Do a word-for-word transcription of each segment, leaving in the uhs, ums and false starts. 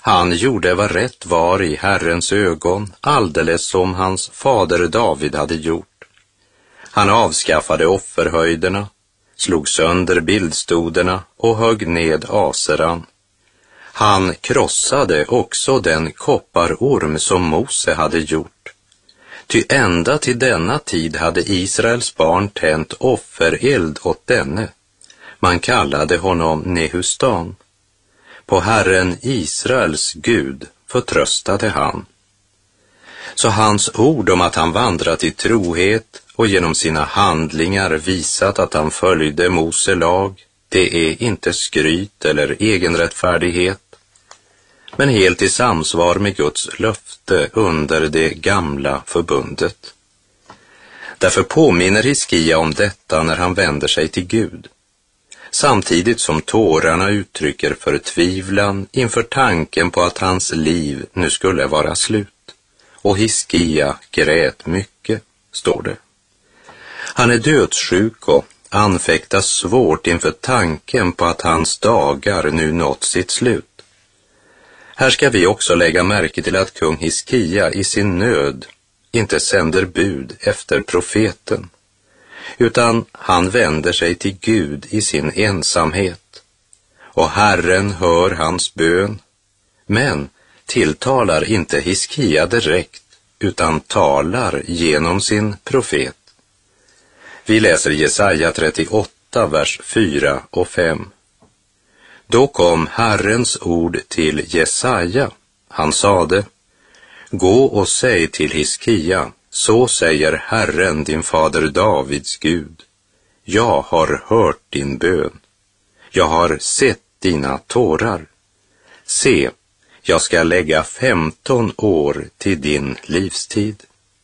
Han gjorde vad rätt var i Herrens ögon, alldeles som hans fader David hade gjort. Han avskaffade offerhöjderna, slog sönder bildstoderna och högg ned aseran. Han krossade också den kopparorm som Mose hade gjort. Ty ända till denna tid hade Israels barn tänt offereld åt denne. Man kallade honom Nehustan. På Herren Israels Gud förtröstade han. Så hans ord om att han vandrat i trohet och genom sina handlingar visat att han följde Mose lag, det är inte skryt eller egenrättfärdighet, men helt i samsvar med Guds löfte under det gamla förbundet. Därför påminner Hiskia om detta när han vänder sig till Gud, samtidigt som tårarna uttrycker förtvivlan inför tanken på att hans liv nu skulle vara slut. Och Hiskia grät mycket, står det. Han är dödssjuk och anfäktas svårt inför tanken på att hans dagar nu nått sitt slut. Här ska vi också lägga märke till att kung Hiskia i sin nöd inte sänder bud efter profeten, utan han vänder sig till Gud i sin ensamhet. Och Herren hör hans bön, men tilltalar inte Hiskia direkt, utan talar genom sin profet. Vi läser Jesaja trettioåtta, vers fyra och fem. Då kom Herrens ord till Jesaja. Han sade: Gå och säg till Hiskia, så säger Herren din fader Davids Gud. Jag har hört din bön. Jag har sett dina tårar. Se, jag ska lägga femton år till din livstid.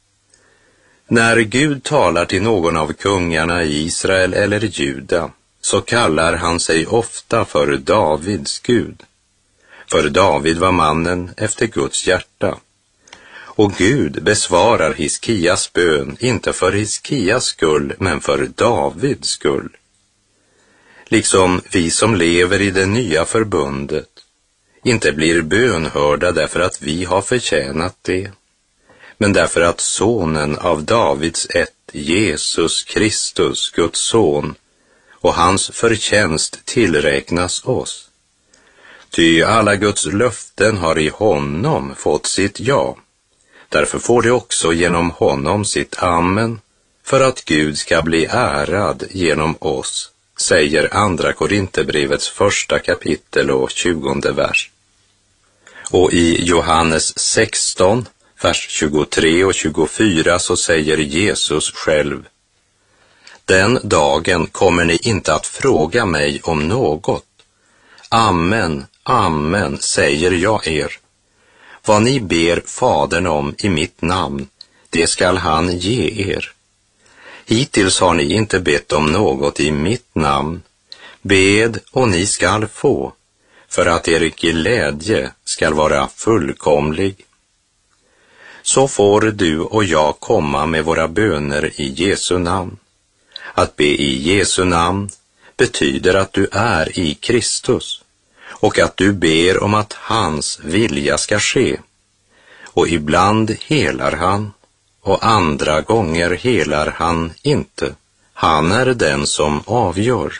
När Gud talar till någon av kungarna i Israel eller Juda, så kallar han sig ofta för Davids Gud. För David var mannen efter Guds hjärta. Och Gud besvarar Hiskias bön, inte för Hiskias skull, men för Davids skull. Liksom vi som lever i det nya förbundet inte blir bönhörda därför att vi har förtjänat det, men därför att sonen av Davids ett, Jesus Kristus, Guds son, och hans förtjänst tillräknas oss. Ty alla Guds löften har i honom fått sitt ja. Därför får det också genom honom sitt amen, för att Gud ska bli ärad genom oss, säger andra Korinthierbrevets första kapitel och tjugonde vers. Och i Johannes sexton, vers tjugotre och tjugofyra så säger Jesus själv: Den dagen kommer ni inte att fråga mig om något. Amen, amen, säger jag er. Vad ni ber Fadern om i mitt namn, det skall han ge er. Hittills har ni inte bett om något i mitt namn. Bed och ni skall få, för att er glädje skall vara fullkomlig. Så får du och jag komma med våra böner i Jesu namn. Att be i Jesu namn betyder att du är i Kristus och att du ber om att hans vilja ska ske. Och ibland helar han och andra gånger helar han inte. Han är den som avgör.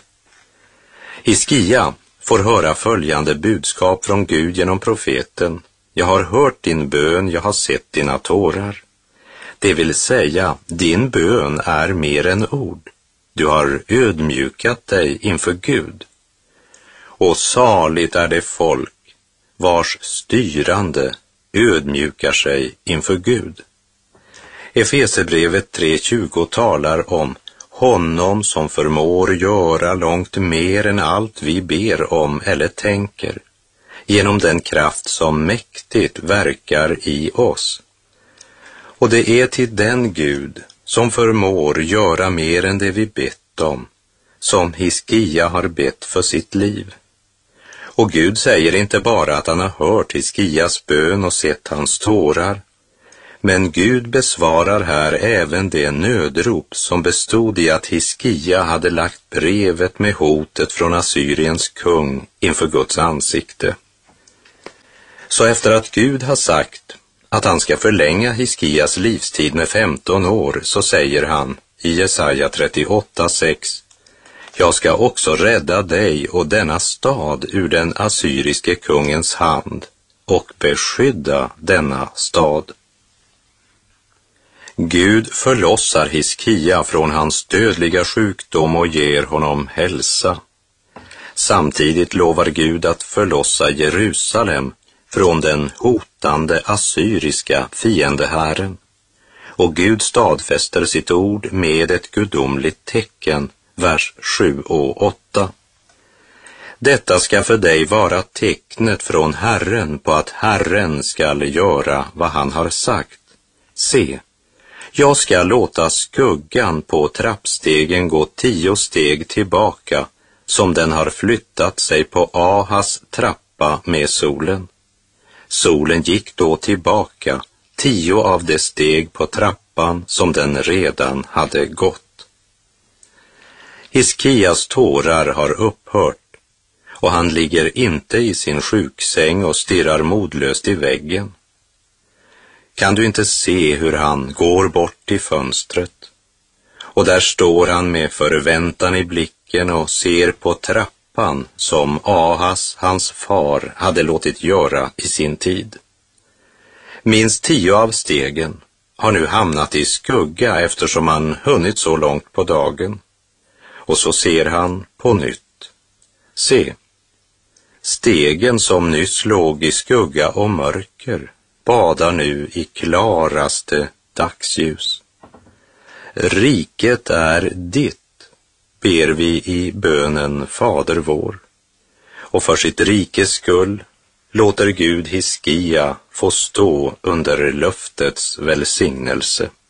Hiskia får höra följande budskap från Gud genom profeten: Jag har hört din bön, jag har sett dina tårar. Det vill säga, din bön är mer än ord. Du har ödmjukat dig inför Gud. Och saligt är det folk vars styrande ödmjukar sig inför Gud. Efesierbrevet tre tjugo talar om honom som förmår göra långt mer än allt vi ber om eller tänker, genom den kraft som mäktigt verkar i oss. Och det är till den Gud som förmår göra mer än det vi bett om, som Hiskia har bett för sitt liv. Och Gud säger inte bara att han har hört Hiskias bön och sett hans tårar, men Gud besvarar här även det nödrop som bestod i att Hiskia hade lagt brevet med hotet från Assyriens kung inför Guds ansikte. Så efter att Gud har sagt att han ska förlänga Hiskias livstid med femton år, så säger han i Jesaja trettioåtta sex: jag ska också rädda dig och denna stad ur den assyriske kungens hand och beskydda denna stad. Gud förlossar Hiskia från hans dödliga sjukdom och ger honom hälsa. Samtidigt lovar Gud att förlossa Jerusalem från den hotande assyriska fiendehären. Och Gud stadfäster sitt ord med ett gudomligt tecken, vers sju och åtta. Detta ska för dig vara tecknet från Herren på att Herren skall göra vad han har sagt. Se, jag ska låta skuggan på trappstegen gå tio steg tillbaka, som den har flyttat sig på Ahas trappa med solen. Solen gick då tillbaka, tio av de steg på trappan som den redan hade gått. Hiskias tårar har upphört, och han ligger inte i sin sjuksäng och stirrar modlöst i väggen. Kan du inte se hur han går bort till fönstret? Och där står han med förväntan i blicken och ser på trappan som Ahas, hans far, hade låtit göra i sin tid. Minst tio av stegen har nu hamnat i skugga eftersom han hunnit så långt på dagen. Och så ser han på nytt. Se, stegen som nyss låg i skugga och mörker badar nu i klaraste dagsljus. Riket är ditt, ber vi i bönen Fader vår. Och för sitt rikes skull låter Gud Hiskia få stå under löftets välsignelse.